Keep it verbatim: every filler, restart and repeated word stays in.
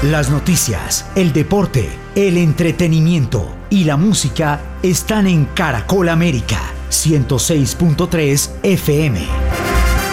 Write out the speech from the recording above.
Las noticias, el deporte, el entretenimiento y la música están en Caracol América ciento seis punto tres F M.